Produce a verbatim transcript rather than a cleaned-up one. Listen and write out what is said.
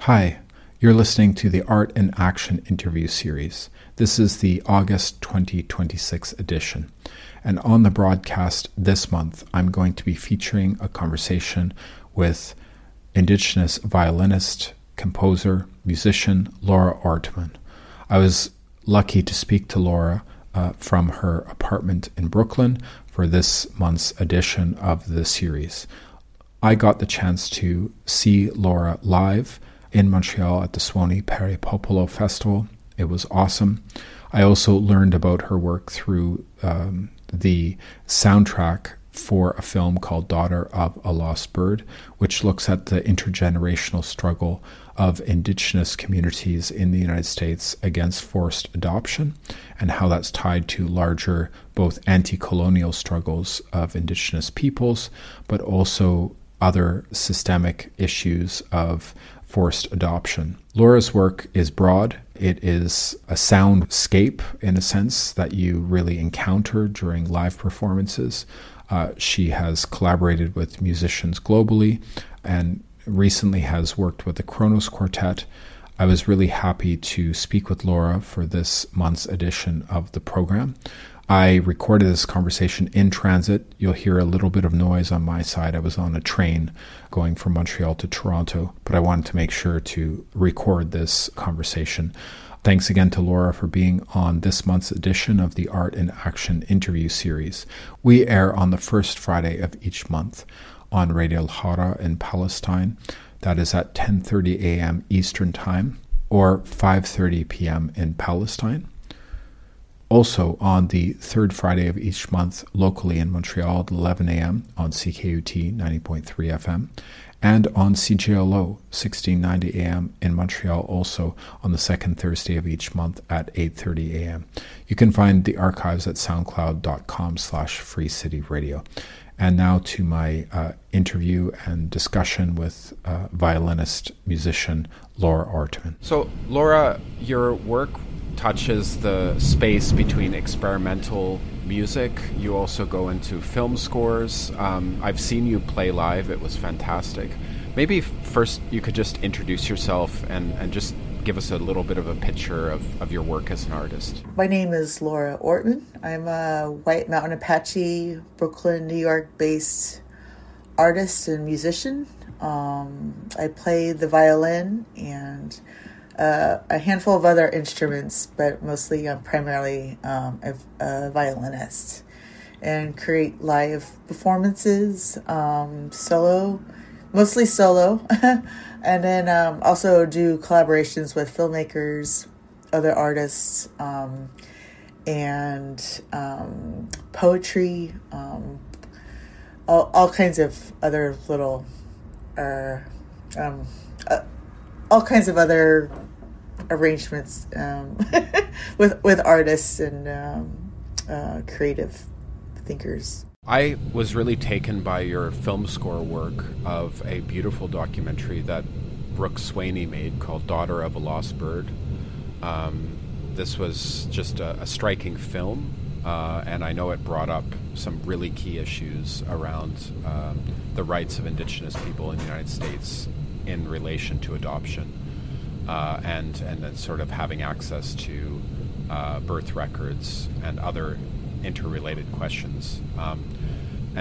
Hi, you're listening to the Art in Action interview series. This is the August twenty twenty-six edition. And on the broadcast this month, I'm going to be featuring a conversation with Indigenous violinist, composer, musician Laura Ortman. I was lucky to speak to Laura uh, from her apartment in Brooklyn for this month's edition of the series. I got the chance to see Laura live in Montreal at the Suoni Pari Popolo Festival. It was awesome. I also learned about her work through um, the soundtrack for a film called Daughter of a Lost Bird, which looks at the intergenerational struggle of Indigenous communities in the United States against forced adoption and how that's tied to larger both anti-colonial struggles of Indigenous peoples, but also other systemic issues of forced adoption. Laura's work is broad. It is a soundscape, in a sense, that you really encounter during live performances. Uh, she has collaborated with musicians globally and recently has worked with the Kronos Quartet. I was really happy to speak with Laura for this month's edition of the program. I recorded this conversation in transit. You'll hear a little bit of noise on my side. I was on a train going from Montreal to Toronto, but I wanted to make sure to record this conversation. Thanks again to Laura for being on this month's edition of the Art in Action interview series. We air on the first Friday of each month on Radio Al-Hara in Palestine. That is at ten thirty a.m. Eastern Time or five thirty p.m. in Palestine. Also on the third Friday of each month locally in Montreal at eleven a.m. on C K U T ninety point three F M and on C J L O sixteen ninety a.m. in Montreal also on the second Thursday of each month at eight thirty a.m. You can find the archives at soundcloud.com slash Free City Radio. And now to my uh, interview and discussion with uh, violinist, musician Laura Ortman. So Laura, your work touches the space between experimental music. You also go into film scores. Um, I've seen you play live. It was fantastic. Maybe first you could just introduce yourself and, and just give us a little bit of a picture of, of your work as an artist. My name is Laura Ortman. I'm a White Mountain Apache, Brooklyn, New York-based artist and musician. Um, I play the violin and Uh, a handful of other instruments, but mostly I'm primarily um, a, a violinist, and create live performances, um, solo, mostly solo, and then um, also do collaborations with filmmakers, other artists, um, and um, poetry, um, all, all kinds of other little, uh, um, uh, all kinds of other arrangements um, with with artists and um, uh, creative thinkers. I was really taken by your film score work of a beautiful documentary that Brooke Swaney made called Daughter of a Lost Bird. Um, this was just a, a striking film, uh, and I know it brought up some really key issues around um, the rights of Indigenous people in the United States in relation to adoption, uh, and and then sort of having access to uh, birth records and other interrelated questions. Um,